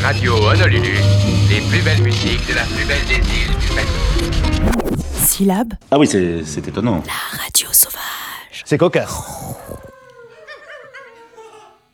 radio Honolulu, les plus belles musiques de la plus belle des îles du Pacifique. Syllabe. Ah oui, c'est étonnant. La radio sauvage. C'est cocasse.